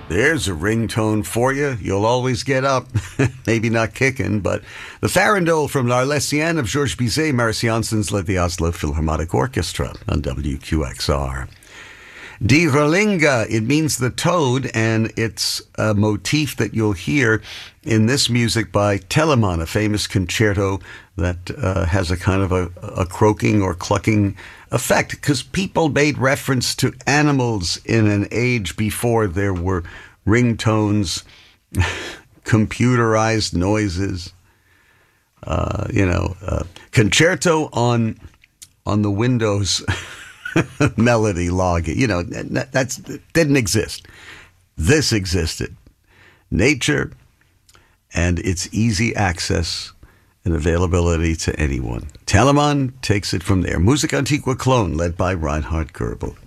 There's a ringtone for you. You'll always get up. Maybe not kicking, but the Farandole from L'Arlésienne of Georges Bizet, Marius Janssen's led the Oslo Philharmonic Orchestra on WQXR. Die Rolinga, it means the toad, and it's a motif that you'll hear in this music by Telemann, a famous concerto that has a kind of a croaking or clucking effect, because people made reference to animals in an age before there were ringtones, computerized noises, concerto on the Windows melody log. That didn't exist. This existed. Nature and its easy access and availability to anyone. Telemann takes it from there. Musica Antiqua Clone, led by Reinhard Goebel.